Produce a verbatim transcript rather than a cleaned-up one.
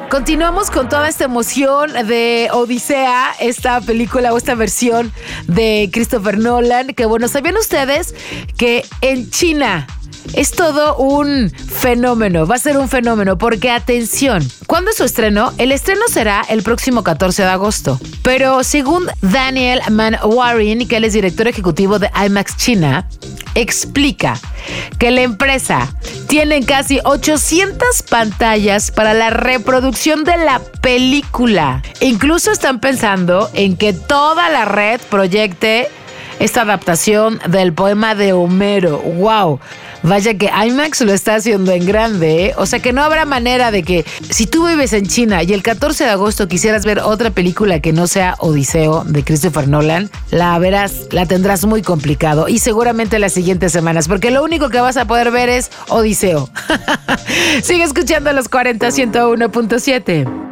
Continuamos con toda esta emoción de Odisea, esta película o esta versión de Christopher Nolan, que bueno, ¿sabían ustedes que en China es todo un fenómeno? Va a ser un fenómeno porque, atención, ¿cuándo es su estreno? El estreno será el próximo catorce de agosto. Pero según Daniel Manwaring, que él es director ejecutivo de IMAX China, explica que la empresa tiene casi ochocientas pantallas para la reproducción de la película. Incluso están pensando en que toda la red proyecte esta adaptación del poema de Homero. ¡Wow! Vaya que IMAX lo está haciendo en grande, ¿eh? O sea que no habrá manera de que si tú vives en China y el catorce de agosto quisieras ver otra película que no sea Odiseo de Christopher Nolan, la verás, la tendrás muy complicado y seguramente las siguientes semanas, porque lo único que vas a poder ver es Odiseo. Sigue escuchando los cuarenta ciento uno punto siete.